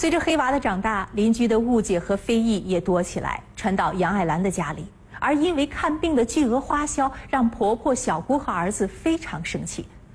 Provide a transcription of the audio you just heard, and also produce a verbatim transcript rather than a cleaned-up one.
随着黑娃的长大，邻居的误解和非议也多起来，传到杨爱兰的家里。而因为看病的巨额花销，让婆婆、小姑和儿子非常生气。